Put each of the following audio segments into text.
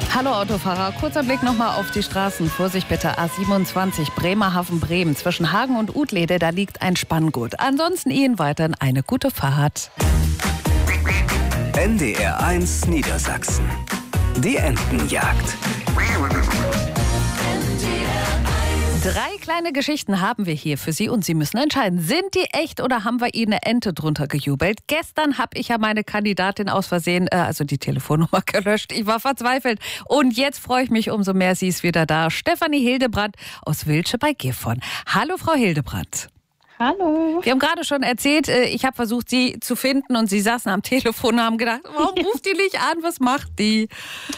Hallo Autofahrer, kurzer Blick nochmal auf die Straßen. Vorsicht bitte, A27 Bremerhaven-Bremen. Zwischen Hagen und Utlede, da liegt ein Spanngurt. Ansonsten Ihnen weiterhin eine gute Fahrt. NDR 1 Niedersachsen. Die Entenjagd. 3 kleine Geschichten haben wir hier für Sie und Sie müssen entscheiden, sind die echt oder haben wir Ihnen eine Ente drunter gejubelt? Gestern habe ich ja meine Kandidatin aus Versehen, also die Telefonnummer gelöscht. Ich war verzweifelt und jetzt freue ich mich umso mehr, sie ist wieder da. Stefanie Hildebrandt aus Wilsche bei Gifhorn. Hallo Frau Hildebrandt. Hallo. Wir haben gerade schon erzählt, ich habe versucht, Sie zu finden und Sie saßen am Telefon und haben gedacht, warum ruft die nicht an, was macht die?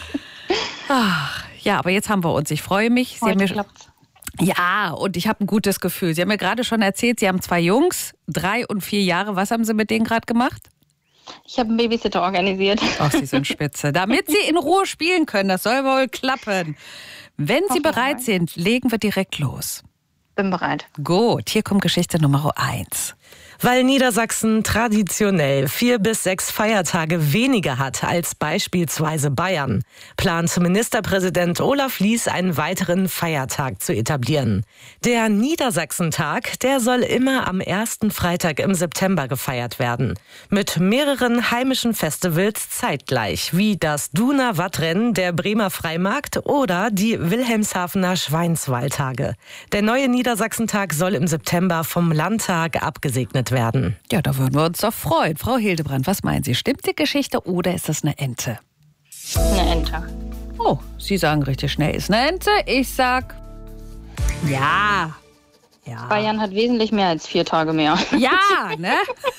Ach, ja, aber jetzt haben wir uns. Ich freue mich. Sie haben mir klappt's. Ja, und ich habe ein gutes Gefühl. Sie haben mir gerade schon erzählt, Sie haben 2 Jungs, 3 und 4 Jahre. Was haben Sie mit denen gerade gemacht? Ich habe einen Babysitter organisiert. Ach, Sie sind spitze. Damit Sie in Ruhe spielen können, das soll wohl klappen. Wenn Sie bereit sind, legen wir direkt los. Bin bereit. Gut, hier kommt Geschichte Nummer 1. Weil Niedersachsen traditionell 4 bis 6 Feiertage weniger hat als beispielsweise Bayern, plant Ministerpräsident Olaf Lies einen weiteren Feiertag zu etablieren. Der Niedersachsentag, der soll immer am ersten Freitag im September gefeiert werden. Mit mehreren heimischen Festivals zeitgleich, wie das Duner Wattrennen, der Bremer Freimarkt oder die Wilhelmshavener Schweinswalltage. Der neue Niedersachsentag soll im September vom Landtag abgesegnet werden. Ja, da würden wir uns doch freuen. Frau Hildebrandt, was meinen Sie? Stimmt die Geschichte oder ist das eine Ente? Eine Ente. Oh, Sie sagen richtig schnell, ist eine Ente. Ich sag ja. Ja. Bayern hat wesentlich mehr als 4 Tage mehr. Ja, ne?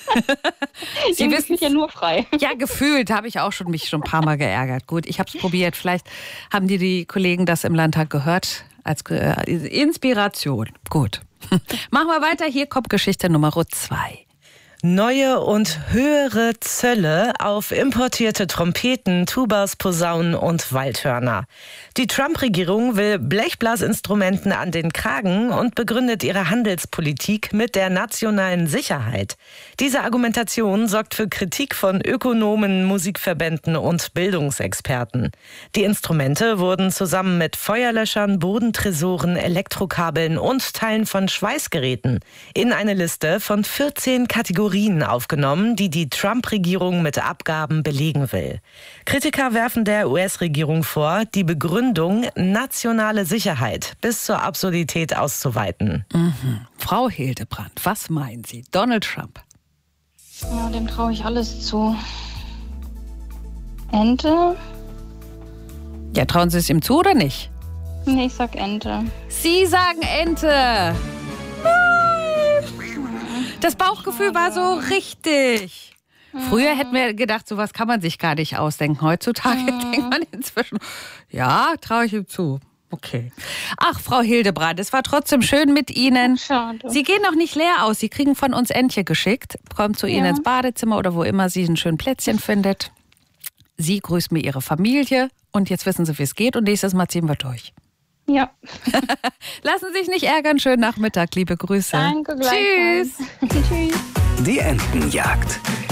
Sie wissen ja nur frei. Ja, gefühlt habe ich auch mich schon ein paar Mal geärgert. Gut, ich habe es probiert. Vielleicht haben die Kollegen das im Landtag gehört als Inspiration. Gut. Machen wir weiter. Hier kommt Geschichte Nummer 2. Neue und höhere Zölle auf importierte Trompeten, Tubas, Posaunen und Waldhörner. Die Trump-Regierung will Blechblasinstrumenten an den Kragen und begründet ihre Handelspolitik mit der nationalen Sicherheit. Diese Argumentation sorgt für Kritik von Ökonomen, Musikverbänden und Bildungsexperten. Die Instrumente wurden zusammen mit Feuerlöschern, Bodentresoren, Elektrokabeln und Teilen von Schweißgeräten in eine Liste von 14 Kategorien aufgenommen, die die Trump-Regierung mit Abgaben belegen will. Kritiker werfen der US-Regierung vor, die Begründung nationale Sicherheit bis zur Absurdität auszuweiten. Frau Hildebrandt, was meinen Sie? Donald Trump? Ja, dem traue ich alles zu. Ente? Ja, trauen Sie es ihm zu oder nicht? Nee, ich sag Ente. Sie sagen Ente. Das Bauchgefühl war so richtig. Früher hätten wir gedacht, sowas kann man sich gar nicht ausdenken. Heutzutage denkt man inzwischen, ja, traue ich ihm zu. Okay. Ach, Frau Hildebrandt, es war trotzdem schön mit Ihnen. Schade. Sie gehen noch nicht leer aus. Sie kriegen von uns Entchen geschickt. Kommt zu Ihnen ins Badezimmer oder wo immer Sie ein schönes Plätzchen findet. Sie grüßt mir Ihre Familie. Und jetzt wissen Sie, wie es geht. Und nächstes Mal ziehen wir durch. Ja. Lassen Sie sich nicht ärgern. Schönen Nachmittag. Liebe Grüße. Danke, gleichfalls. Tschüss. Tschüss. Die Entenjagd.